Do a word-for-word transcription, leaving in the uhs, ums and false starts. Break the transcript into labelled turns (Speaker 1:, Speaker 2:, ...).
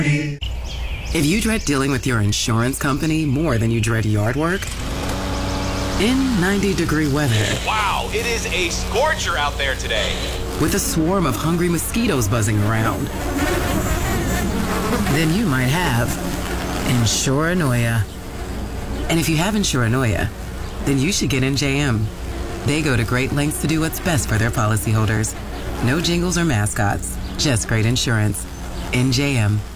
Speaker 1: If you dread dealing with your insurance company more than you dread yard work, in ninety degree weather.
Speaker 2: Wow, it is a scorcher out there today.
Speaker 1: With a swarm of hungry mosquitoes buzzing around, then you might have Insuranoia. And if you have Insuranoia, then you should get N J M. They go to great lengths to do what's best for their policyholders. No jingles or mascots, just great insurance. N J M.